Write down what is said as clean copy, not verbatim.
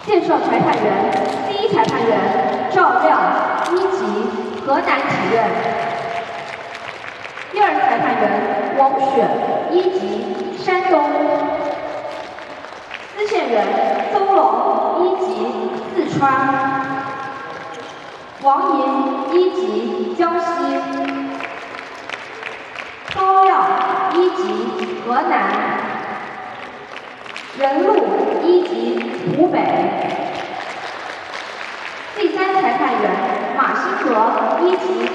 介绍裁判员：第一裁判员赵亮，一级，河南体院；第二裁判员王选，一级，山东；司线员邹龙，一级，四川；王莹，一级，江西；高亮，一级，河南；任璐，一级，湖北。第三裁判员马新格，一级，